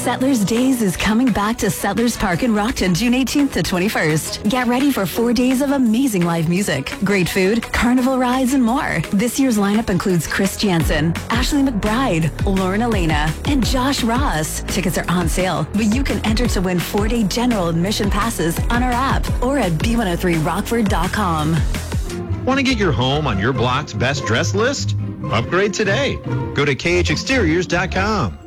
Settlers Days is coming back to Settlers Park in Rockton, June 18th to 21st. Get ready for 4 days of amazing live music, great food, carnival rides, and more. This year's lineup includes Chris Jansen, Ashley McBride, Lauren Elena, and Josh Ross. Tickets are on sale, but you can enter to win 4-day general admission passes on our app or at b103rockford.com. Want to get your home on your block's best dress list? Upgrade today. Go to khexteriors.com.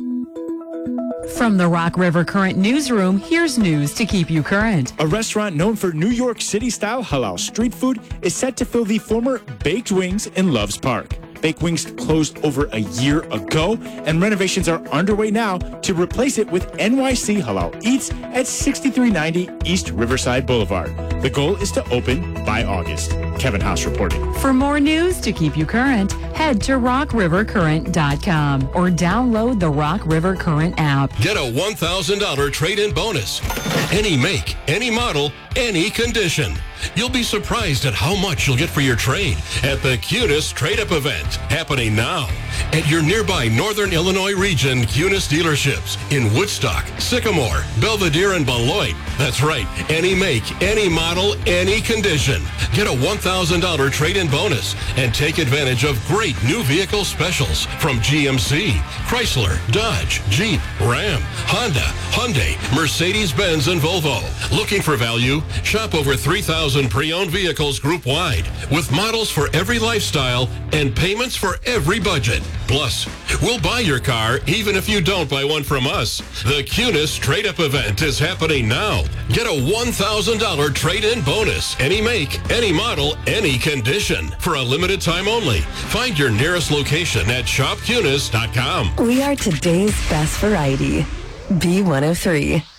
From the Rock River Current newsroom, here's news to keep you current. A restaurant known for New York City-style halal street food is set to fill the former Baked Wings in Loves Park. Baked Wings closed over a year ago, and renovations are underway now to replace it with NYC Halal Eats at 6390 East Riverside Boulevard. The goal is to open by August. Kevin Haas reporting. For more news to keep you current, head to rockrivercurrent.com or download the Rock River Current app. Get a $1,000 trade-in bonus. Any make, any model, any condition. You'll be surprised at how much you'll get for your trade at the Cunis Trade-Up event happening now at your nearby Northern Illinois region Cunis dealerships in Woodstock, Sycamore, Belvedere, and Beloit. That's right. Any make, any model, any condition. Get a $1,000 trade-in bonus and take advantage of great new vehicle specials from GMC, Chrysler, Dodge, Jeep, Ram, Honda, Hyundai, Mercedes-Benz, and Volvo. Looking for value? Shop over 3,000 pre-owned vehicles group-wide with models for every lifestyle and payments for every budget. Plus, we'll buy your car even if you don't buy one from us. The Cunis Trade-Up event is happening now. Get a $1,000 trade-in bonus. Any make, any model, any condition. For a limited time only. Find your nearest location at shopcunis.com. We are today's best variety. B103.